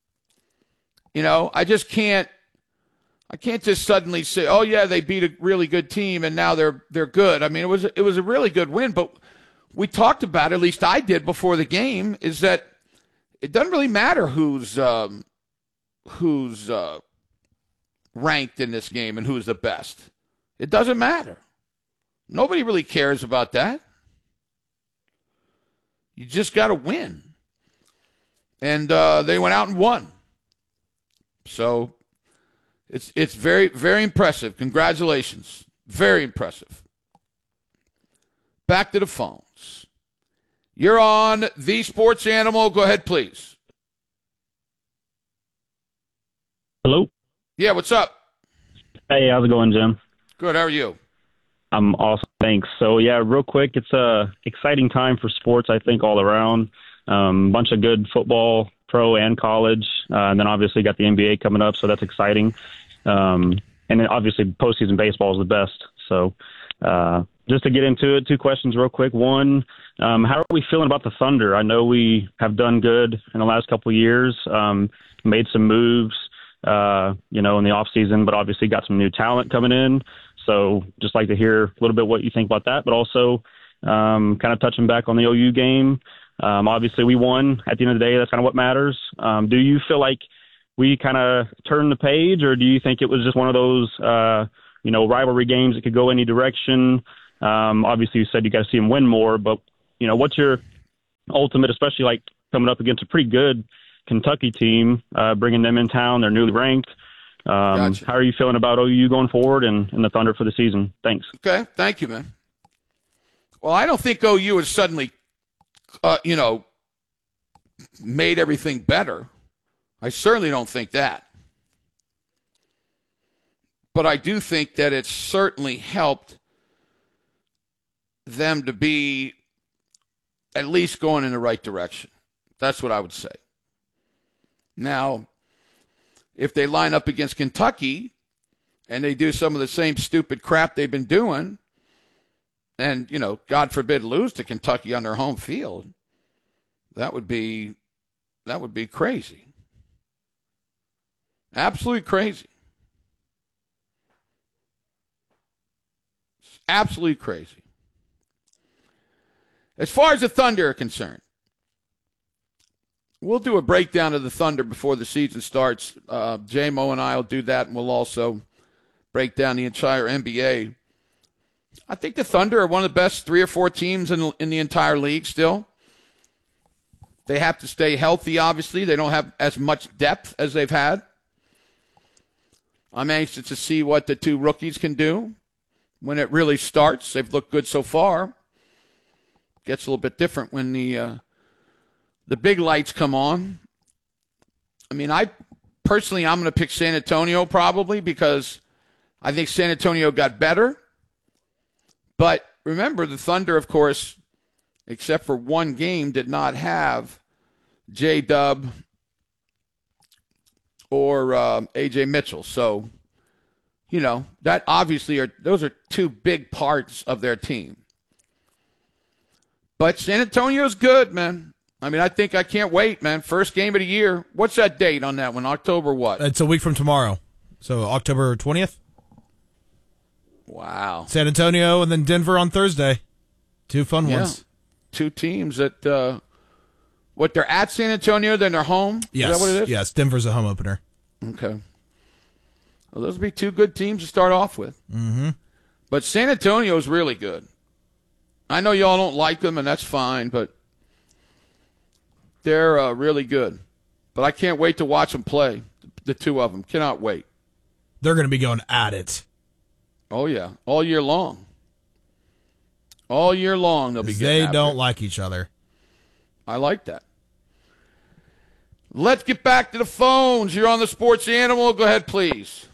I just can't. I can't just suddenly say, "Oh yeah, they beat a really good team and now they're good." I mean, it was a really good win, but we talked about, at least I did before the game, is that it doesn't really matter who's ranked in this game and who's the best. It doesn't matter. Nobody really cares about that. You just got to win, and they went out and won. So it's very, very impressive. Congratulations. Very impressive. Back to the phones. You're on The Sports Animal. Go ahead, please. Hello? Yeah, what's up? Hey, how's it going, Jim? Good. How are you? I'm awesome. Thanks. So, yeah, real quick, it's a exciting time for sports, I think, all around. Bunch of good football, pro and college. And then obviously got the NBA coming up, so that's exciting. And then obviously postseason baseball is the best. So just to get into it, 2 questions real quick. One, how are we feeling about the Thunder? I know we have done good in the last couple of years, made some moves, in the offseason, but obviously got some new talent coming in. So just like to hear a little bit what you think about that, but also kind of touching back on the OU game. Obviously we won at the end of the day. That's kind of what matters. Do you feel like we kind of turned the page, or do you think it was just one of those, rivalry games that could go any direction? Obviously you said you got to see them win more, but what's your ultimate, especially like coming up against a pretty good Kentucky team, bringing them in town, they're newly ranked. Gotcha. How are you feeling about OU going forward and the Thunder for the season? Thanks. Okay. Thank you, man. Well, I don't think OU has suddenly, made everything better. I certainly don't think that. But I do think that it's certainly helped them to be at least going in the right direction. That's what I would say. Now, if they line up against Kentucky and they do some of the same stupid crap they've been doing and, God forbid, lose to Kentucky on their home field, that would be crazy. Absolutely crazy. Absolutely crazy. As far as the Thunder are concerned, we'll do a breakdown of the Thunder before the season starts. J-Mo and I will do that, and we'll also break down the entire NBA. I think the Thunder are one of the best 3 or 4 teams in the entire league still. They have to stay healthy, obviously. They don't have as much depth as they've had. I'm anxious to see what the 2 rookies can do when it really starts. They've looked good so far. Gets a little bit different when the big lights come on. I mean, I'm going to pick San Antonio probably because I think San Antonio got better. But remember, the Thunder, of course, except for one game, did not have J-Dub or A.J. Mitchell. So, that obviously those are 2 big parts of their team. But San Antonio's good, man. I mean, I can't wait, man. First game of the year. What's that date on that one? October what? It's a week from tomorrow. So October 20th. Wow. San Antonio and then Denver on Thursday. 2 fun ones. 2 teams that, they're at San Antonio, then they're home? Yes. Is that what it is? Yes, Denver's a home opener. Okay. Well, those would be 2 good teams to start off with. Mm-hmm. But San Antonio's really good. I know y'all don't like them, and that's fine, but they're really good. But I can't wait to watch them play, the 2 of them. Cannot wait. They're going to be going at it. Oh, yeah. All year long. All year long they'll be getting They after don't it. like each other. I like that. Let's get back to the phones. You're on the Sports Animal. Go ahead, please.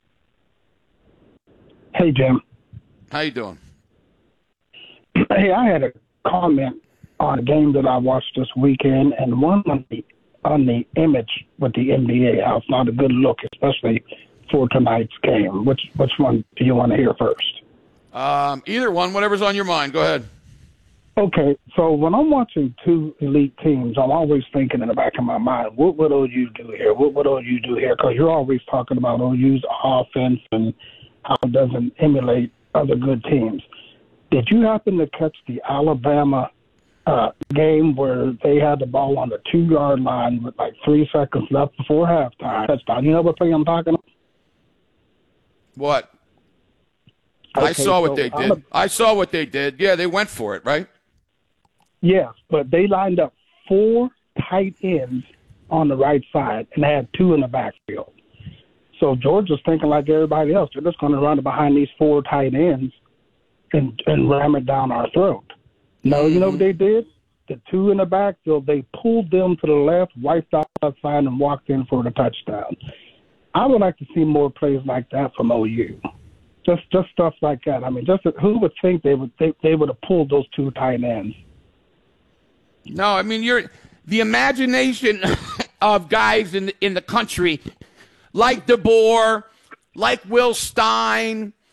Hey, Jim. How you doing? Hey, I had a comment on a game that I watched this weekend, and one on the image with the NBA. How it's not a good look, especially for tonight's game. Which one do you want to hear first? Either one, whatever's on your mind. Go ahead. Okay, so when I'm watching 2 elite teams, I'm always thinking in the back of my mind, what would OU do here? What would OU do here? Because you're always talking about OU's offense and how it doesn't emulate other good teams. Did you happen to catch the Alabama game where they had the ball on the 2-yard line with like 3 seconds left before halftime? Touchdown. You know what thing I'm talking about? What? Okay, I saw what they did. I saw what they did. Yeah, they went for it, right? Yes, but they lined up 4 tight ends on the right side and had 2 in the backfield. So Georgia's thinking like everybody else. They're just going to run behind these 4 tight ends and ram it down our throat. No, you know what they did? The 2 in the backfield, they pulled them to the left, wiped out that side, and walked in for the touchdown. I would like to see more plays like that from OU. Just stuff like that. I mean, who would think they would have pulled those 2 tight ends? No, I mean the imagination of guys in the country, like DeBoer, like Will Stein,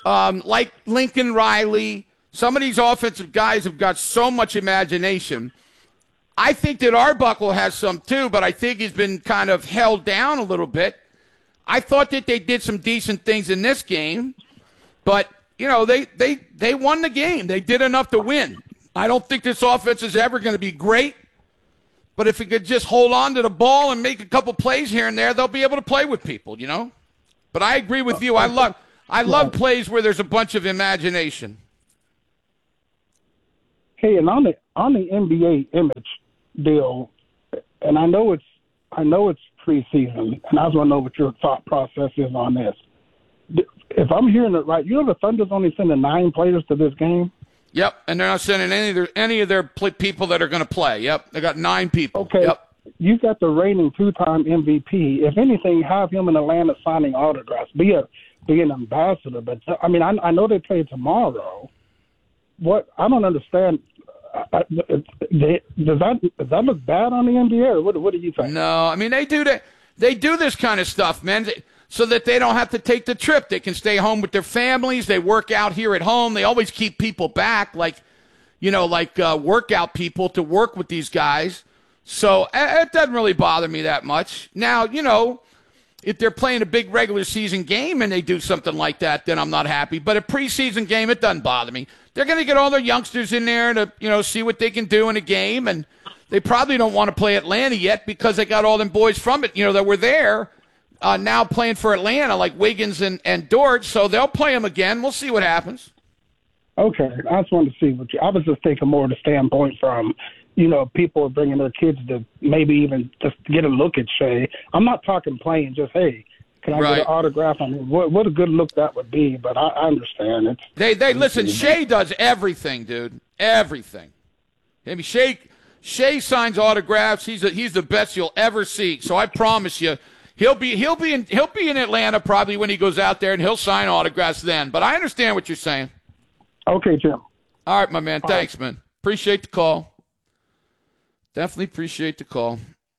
like Lincoln Riley. Some of these offensive guys have got so much imagination. I think that Arbuckle has some too, but I think he's been kind of held down a little bit. I thought that they did some decent things in this game, but, you know, they won the game. They did enough to win. I don't think this offense is ever going to be great, but if it could just hold on to the ball and make a couple plays here and there, they'll be able to play with people, you know? But I agree with you. I love plays where there's a bunch of imagination. Hey, and on the NBA image deal, and I know it's preseason, and I just want to know what your thought process is on this. If I'm hearing it right, you know the Thunder's only sending 9 players to this game? Yep, and they're not sending any of their people that are going to play. Yep, they got 9 people. Okay, yep. You got the reigning 2-time MVP. If anything, have him in Atlanta signing autographs. Be an ambassador. But I mean, I know they play tomorrow. What I don't understand. Does that look bad on the NBA, or what do you think? No, I mean they do that. They do this kind of stuff, man, so that they don't have to take the trip. They can stay home with their families. They work out here at home. They always keep people back, like workout people to work with these guys. So it doesn't really bother me that much. Now, you know, if they're playing a big regular season game and they do something like that, then I'm not happy. But a preseason game, it doesn't bother me. They're going to get all their youngsters in there to, you know, see what they can do in a game. And they probably don't want to play Atlanta yet because they got all them boys from it, you know, that were there now playing for Atlanta, like Wiggins and Dort. So they'll play them again. We'll see what happens. Okay. I just wanted to see what I was just thinking more of the standpoint from, you know, people are bringing their kids to maybe even just get a look at Shea. I'm not talking playing, just, hey, can I get an autograph? I mean, what a good look that would be, but I understand it. They listen, Shea does everything, dude. Everything. I mean, Shea signs autographs. He's the best you'll ever see. So I promise you, he'll be in Atlanta probably when he goes out there, and he'll sign autographs then. But I understand what you're saying. Okay, Jim. All right, my man. Thanks, man. Appreciate the call. Definitely appreciate the call.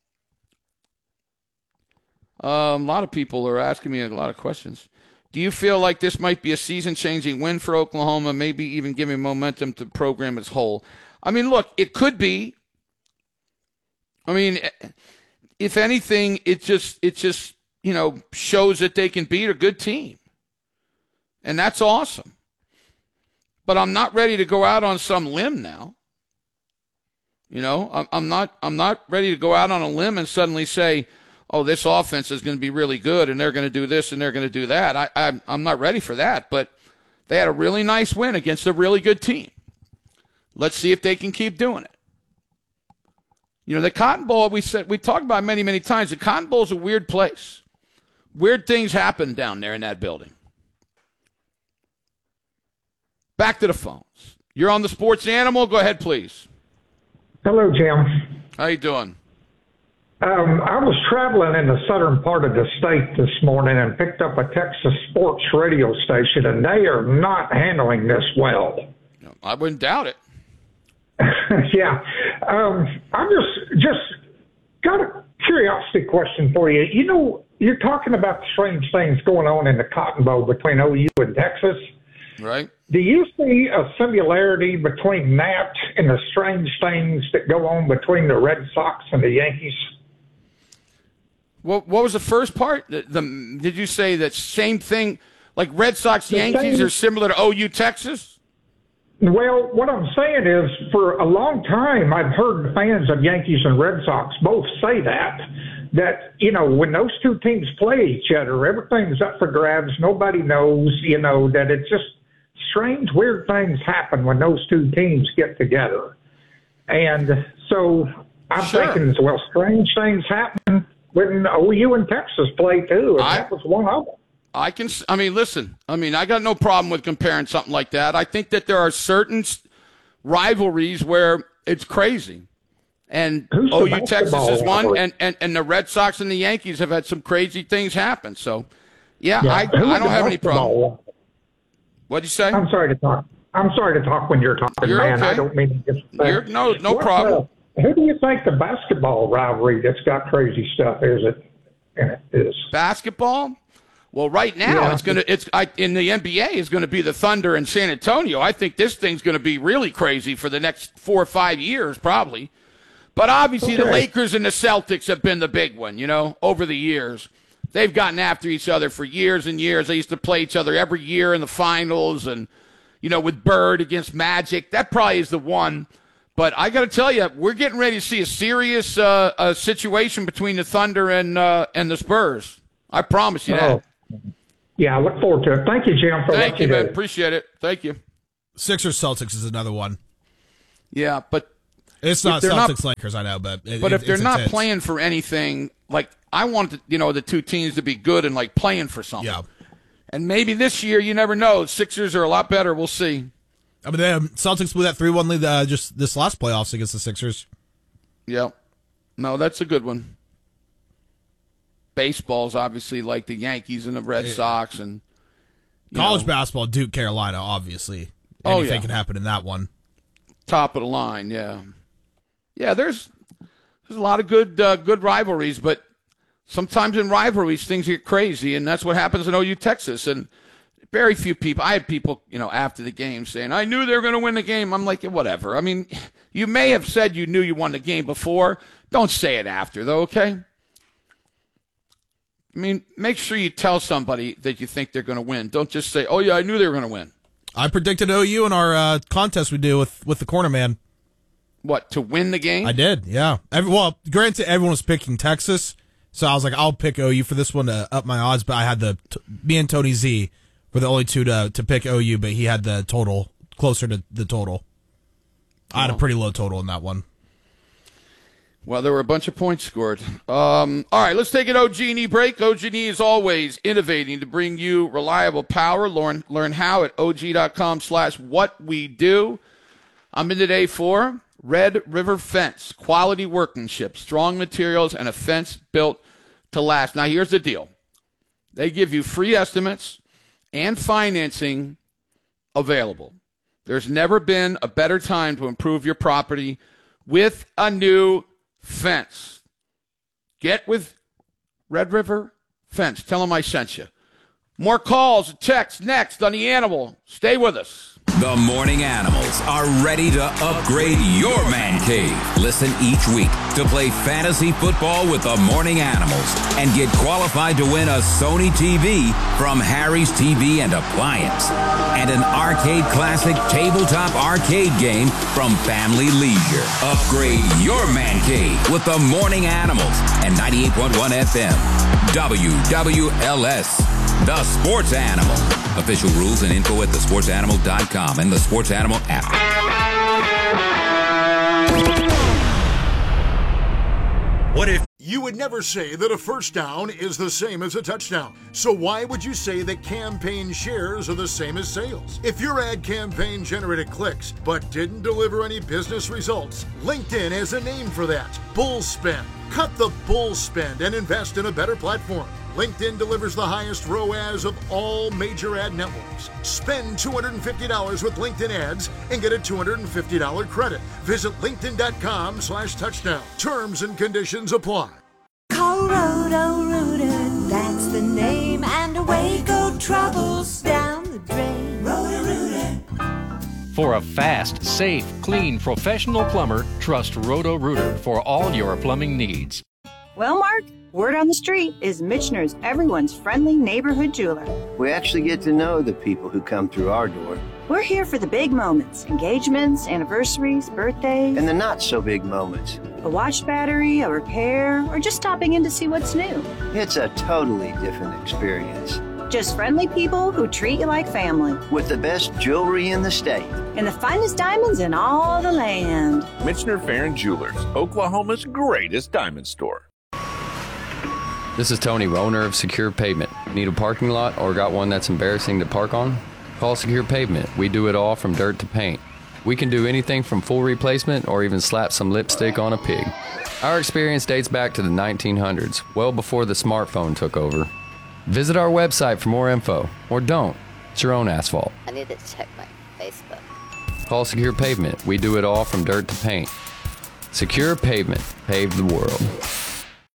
A lot of people are asking me a lot of questions. Do you feel like this might be a season-changing win for Oklahoma, maybe even giving momentum to the program as a whole? I mean, look, it could be. I mean, if anything, it just you know, shows that they can beat a good team. And that's awesome. But I'm not ready to go out on some limb now. You know, I'm not ready to go out on a limb and suddenly say, oh, this offense is going to be really good and they're going to do this and they're going to do that. I'm not ready for that. But they had a really nice win against a really good team. Let's see if they can keep doing it. You know, the Cotton Bowl, we talked about many, many times. The Cotton Bowl is a weird place. Weird things happen down there in that building. Back to the phones. You're on the Sports Animal. Go ahead, please. Hello, Jim. How you doing? I was traveling in the southern part of the state this morning and picked up a Texas sports radio station, and they are not handling this well. I wouldn't doubt it. Yeah. I'm just got a curiosity question for you. You know, you're talking about the strange things going on in the Cotton Bowl between OU and Texas. Right. Do you see a similarity between that and the strange things that go on between the Red Sox and the Yankees? What was the first part? Did you say that same thing, like Red Sox Yankees are similar to OU Texas? Well, what I'm saying is, for a long time, I've heard fans of Yankees and Red Sox both say that, you know, when those two teams play each other, everything's up for grabs. Nobody knows, you know, that it's just strange, weird things happen when those two teams get together. And so I'm thinking, well, strange things happen when OU and Texas play too, and that was one of them. Listen, I got no problem with comparing something like that. I think that there are certain rivalries where it's crazy. And OU Texas is one, and the Red Sox and the Yankees have had some crazy things happen. So, yeah. I don't have any problem. What'd you say? I'm sorry to talk when you're talking, man. Okay. I don't mean to disrespect. No problem. Who do you think the basketball rivalry that's got crazy stuff is? Basketball? Well, right now in the NBA is going to be the Thunder and San Antonio. I think this thing's going to be really crazy for the next 4 or 5 years, probably. But obviously the Lakers and the Celtics have been the big one, over the years. They've gotten after each other for years and years. They used to play each other every year in the finals and, with Bird against Magic. That probably is the one. But I got to tell you, we're getting ready to see a serious situation between the Thunder and the Spurs. I promise you that. Yeah, I look forward to it. Thank you, Jim, for Thank you, man. Appreciate it. Thank you. Sixers Celtics is another one. Yeah, but it's not Celtics Lakers, I know, but if they're not playing for anything, like I want the two teams to be good and like playing for something. Yeah. And maybe this year, you never know. Sixers are a lot better. We'll see. I mean, the Celtics blew that 3-1 lead just this last playoffs against the Sixers. Yeah. No, that's a good one. Baseball's obviously like the Yankees and the Red Sox. And college basketball, Duke, Carolina, obviously. Anything can happen in that one. Top of the line, yeah. Yeah, there's a lot of good rivalries, but sometimes in rivalries things get crazy, and that's what happens in OU Texas. And very few people. I had people, after the game saying, "I knew they were going to win the game." I'm like, whatever. I mean, you may have said you knew you won the game before. Don't say it after, though. Okay. I mean, make sure you tell somebody that you think they're going to win. Don't just say, "Oh yeah, I knew they were going to win." I predicted OU in our contest we do with the corner man. What, to win the game? I did, yeah. Granted, everyone was picking Texas, so I was like, I'll pick OU for this one to up my odds. But I had me and Tony Z were the only two to pick OU, but he had the total closer to the total. I had a pretty low total in that one. Well, there were a bunch of points scored. All right, let's take an OG&E break. OG&E is always innovating to bring you reliable power. Learn how at og.com/whatwedo. I'm in today for Red River Fence. Quality workmanship, strong materials, and a fence built to last. Now, here's the deal. They give you free estimates and financing available. There's never been a better time to improve your property with a new fence. Get with Red River Fence. Tell them I sent you. More calls and texts next on The Animal. Stay with us. The Morning Animals are ready to upgrade your man cave. Listen each week to play fantasy football with the Morning Animals and get qualified to win a Sony TV from Harry's TV and Appliance and an Arcade Classic tabletop arcade game from Family Leisure. Upgrade your man cave with the Morning Animals and 98.1 FM. WWLS, The Sports Animal. Official rules and info at thesportsanimal.com and the Sports Animal app. What if you would never say that a first down is the same as a touchdown? So why would you say that campaign shares are the same as sales? If your ad campaign generated clicks but didn't deliver any business results, LinkedIn has a name for that. Bull spend. Cut the bull spend and invest in a better platform. LinkedIn delivers the highest ROAS of all major ad networks. Spend $250 with LinkedIn ads and get a $250 credit. Visit linkedin.com/touchdown. Terms and conditions apply. Call Roto-Rooter, that's the name, and away go troubles down the drain. Roto-Rooter. For a fast, safe, clean, professional plumber, trust Roto-Rooter for all your plumbing needs. Well, Mark, word on the street is Michener's everyone's friendly neighborhood jeweler. We actually get to know the people who come through our door. We're here for the big moments, engagements, anniversaries, birthdays. And the not-so-big moments. A watch battery, a repair, or just stopping in to see what's new. It's a totally different experience. Just friendly people who treat you like family. With the best jewelry in the state. And the finest diamonds in all the land. Michener Farron Jewelers, Oklahoma's greatest diamond store. This is Tony, owner of Secure Pavement. Need a parking lot or got one that's embarrassing to park on? Call Secure Pavement. We do it all from dirt to paint. We can do anything from full replacement or even slap some lipstick on a pig. Our experience dates back to the 1900s, well before the smartphone took over. Visit our website for more info, or don't. It's your own asphalt. I need to check my Facebook. Call Secure Pavement. We do it all from dirt to paint. Secure Pavement. Pave the world.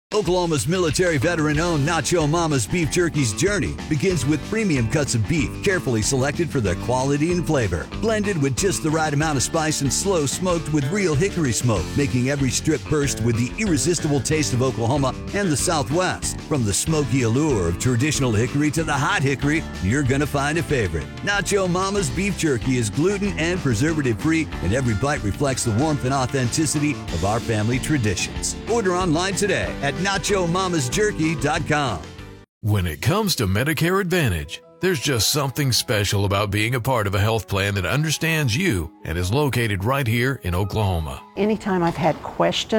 Oklahoma's military veteran-owned Nacho Mama's Beef Jerky's journey begins with premium cuts of beef carefully selected for their quality and flavor. Blended with just the right amount of spice and slow smoked with real hickory smoke, making every strip burst with the irresistible taste of Oklahoma and the Southwest. From the smoky allure of traditional hickory to the hot hickory, you're going to find a favorite. Nacho Mama's Beef Jerky is gluten and preservative-free, and every bite reflects the warmth and authenticity of our family traditions. Order online today at NachoMamasJerky.com. When it comes to Medicare Advantage, there's just something special about being a part of a health plan that understands you and is located right here in Oklahoma. Anytime I've had questions